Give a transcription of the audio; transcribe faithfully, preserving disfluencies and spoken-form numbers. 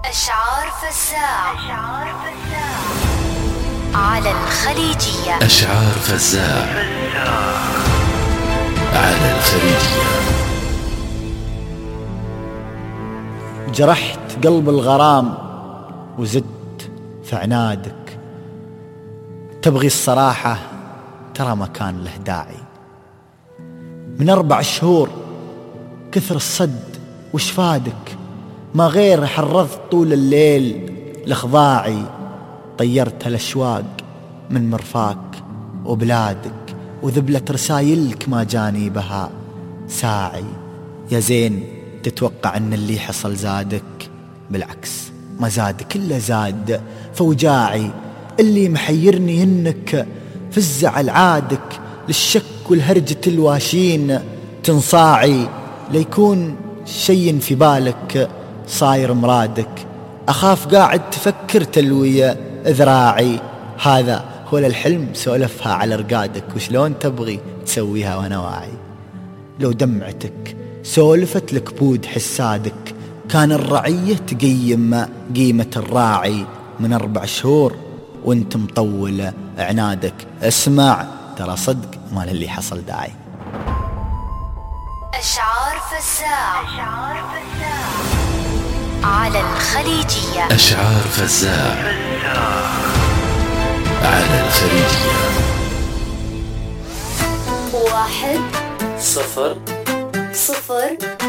أشعار فزاع على الخليجية. أشعار فزاع على الخليجية. جرحت قلب الغرام وزدت في عنادك، تبغي الصراحة ترى ما كان له داعي. من أربع شهور كثر الصد وش فادك، ما غير حرضت طول الليل لخضاعي. طيرت الأشواق من مرفاك وبلادك، وذبلت رسايلك ما جاني بها ساعي. يا زين تتوقع أن اللي حصل زادك، بالعكس ما زادك إلا زاد فوجاعي. اللي محيرني إنك في الزعل عادك للشك والهرجة الواشين تنصاعي. ليكون شي في بالك صاير مرادك، أخاف قاعد تفكر تلوي ذراعي. هذا هو الحلم سولفها على رقادك، وشلون تبغي تسويها وانا واعي. لو دمعتك سولفت لكبود حسادك، كان الرعية تقيم قيمة الراعي. من أربع شهور وانت مطول عنادك، اسمع ترى صدق ما للي حصل داعي. أشعار فزاع على الخليجية. أشعار فزاع على الخليجية. واحد صفر صفر